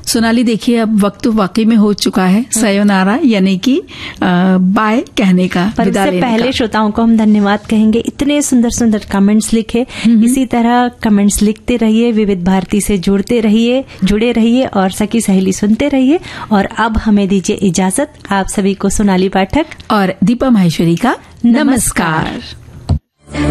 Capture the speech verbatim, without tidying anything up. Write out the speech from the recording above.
सोनाली, देखिए अब वक्त तो वाकई में हो चुका है सयोनारा यानी कि बाय कहने का, पर उससे पहले श्रोताओं को हम धन्यवाद कहेंगे। इतने सुंदर सुंदर कमेंट्स लिखे, इसी तरह कमेंट्स लिखते रहिए, विविध भारती से जुड़ते रहिए, जुड़े रहिए और सखी सहेली सुनते रहिए। और अब हमें दीजिए इजाजत। आप सभी को सोनाली पाठक और दीपा माहेश्वरी का नमस्कार।